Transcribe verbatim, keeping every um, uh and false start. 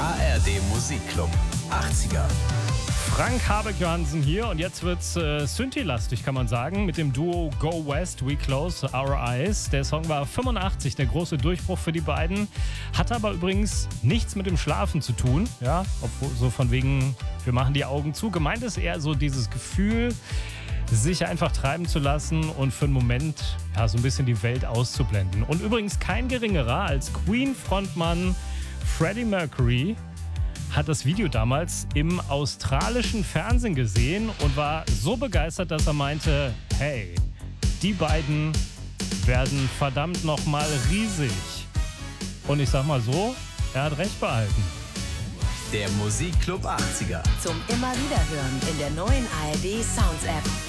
A R D Musikclub achtziger. Frank Habeck Johansen hier und jetzt wird's äh, Synthi-lastig, kann man sagen, mit dem Duo Go West, We Close Our Eyes. Der Song war fünfundachtzig, der große Durchbruch für die beiden. Hat aber übrigens nichts mit dem Schlafen zu tun, ja, obwohl, so von wegen, wir machen die Augen zu. Gemeint ist eher so dieses Gefühl, sich einfach treiben zu lassen und für einen Moment ja, so ein bisschen die Welt auszublenden. Und übrigens kein geringerer als Queen-Frontmann Freddie Mercury hat das Video damals im australischen Fernsehen gesehen und war so begeistert, dass er meinte, hey, die beiden werden verdammt nochmal riesig. Und ich sag mal so, er hat recht behalten. Der Musikclub achtziger. Zum immer wieder hören in der neuen A R D Sounds App.